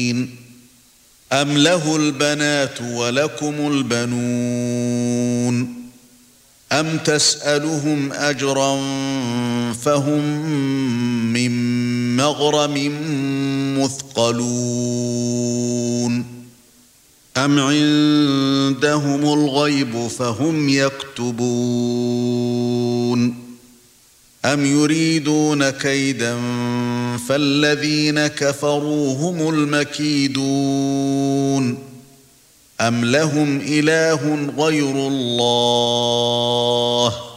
أَمْ لَهُ الْبَنَاتُ وَلَكُمُ الْبَنُونَ أَمْ تَسْأَلُهُمْ أَجْرًا فَهُمْ مِنْ مَغْرَمٍ مُثْقَلُونَ أَمْ عِندَهُمُ الْغَيْبُ فَهُمْ يَكْتُبُونَ أَمْ يُرِيدُونَ كَيْدًا فَالَّذِينَ كَفَرُوا هُمُ الْمَكِيدُونَ أَمْ لَهُمْ إِلَٰهٌ غَيْرُ اللَّهِ